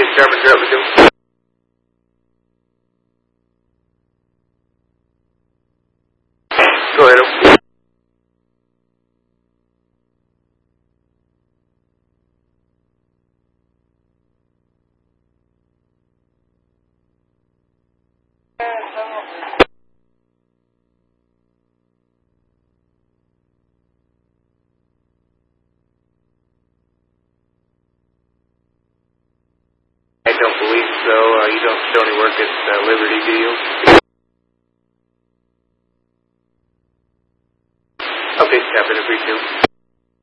Sherman, you're up with you. Go ahead. I don't believe so. You don't show any work at Liberty, do you? Okay, Captain, appreciate it.